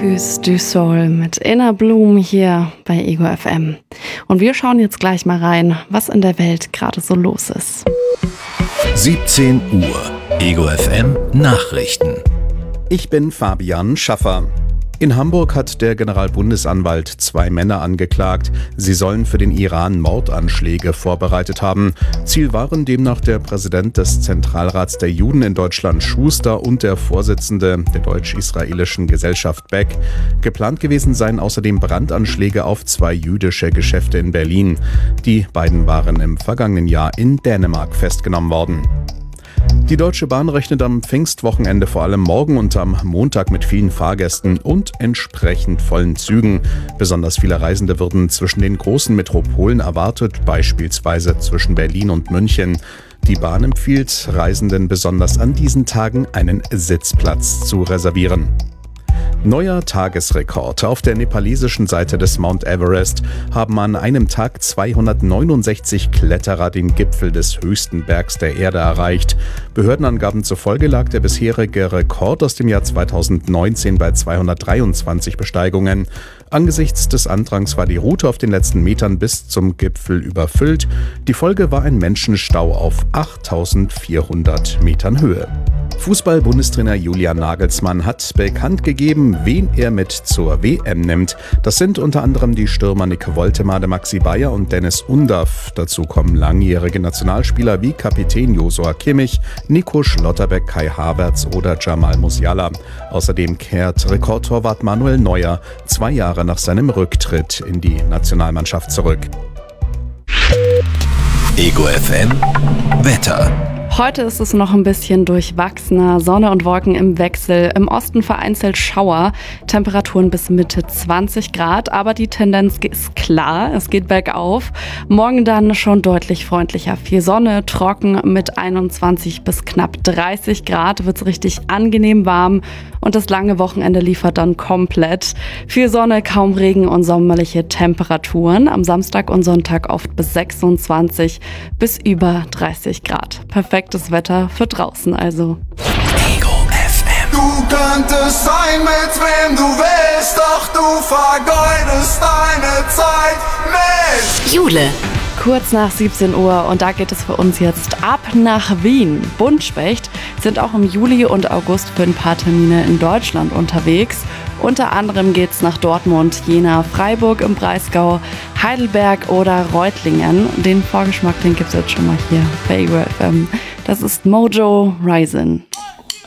Focus du Soul mit Inner Bloom hier bei Ego FM. Und wir schauen jetzt gleich mal rein, was in der Welt gerade so los ist. 17 Uhr, Ego FM Nachrichten. Ich bin Fabian Schaffer. In Hamburg hat der Generalbundesanwalt 2 Männer angeklagt. Sie sollen für den Iran Mordanschläge vorbereitet haben. Ziel waren demnach der Präsident des Zentralrats der Juden in Deutschland Schuster und der Vorsitzende der deutsch-israelischen Gesellschaft Beck. Geplant gewesen seien außerdem Brandanschläge auf 2 jüdische Geschäfte in Berlin. Die beiden waren im vergangenen Jahr in Dänemark festgenommen worden. Die Deutsche Bahn rechnet am Pfingstwochenende vor allem morgen und am Montag mit vielen Fahrgästen und entsprechend vollen Zügen. Besonders viele Reisende würden zwischen den großen Metropolen erwartet, beispielsweise zwischen Berlin und München. Die Bahn empfiehlt Reisenden besonders an diesen Tagen einen Sitzplatz zu reservieren. Neuer Tagesrekord. Auf der nepalesischen Seite des Mount Everest haben an einem Tag 269 Kletterer den Gipfel des höchsten Bergs der Erde erreicht. Behördenangaben zufolge lag der bisherige Rekord aus dem Jahr 2019 bei 223 Besteigungen. Angesichts des Andrangs war die Route auf den letzten Metern bis zum Gipfel überfüllt. Die Folge war ein Menschenstau auf 8.400 Metern Höhe. Fußball-Bundestrainer Julian Nagelsmann hat bekannt gegeben, wen er mit zur WM nimmt. Das sind unter anderem die Stürmer Nick Woltemade, Maxi Bayer und Dennis Undaff. Dazu kommen langjährige Nationalspieler wie Kapitän Josua Kimmich, Nico Schlotterbeck, Kai Havertz oder Jamal Musiala. Außerdem kehrt Rekordtorwart Manuel Neuer 2 Jahre nach seinem Rücktritt in die Nationalmannschaft zurück. Ego FM Wetter. Heute ist es noch ein bisschen durchwachsener, Sonne und Wolken im Wechsel, im Osten vereinzelt Schauer, Temperaturen bis Mitte 20 Grad, aber die Tendenz ist klar, es geht bergauf. Morgen dann schon deutlich freundlicher, viel Sonne, trocken mit 21 bis knapp 30 Grad, wird's richtig angenehm warm und das lange Wochenende liefert dann komplett. Viel Sonne, kaum Regen und sommerliche Temperaturen, am Samstag und Sonntag oft bis 26 bis über 30 Grad. Perfektes Wetter für draußen also. Ego FM. Du könntest sein, mit wem du willst, doch du vergeudest deine Zeit mit Jule. Kurz nach 17 Uhr und da geht es für uns jetzt ab nach Wien. Buntspecht sind auch im Juli und August für ein paar Termine in Deutschland unterwegs. Unter anderem geht's nach Dortmund, Jena, Freiburg im Breisgau, Heidelberg oder Reutlingen. Den Vorgeschmack, den gibt's jetzt schon mal hier bei Ego FM. Das ist Mojo Rising.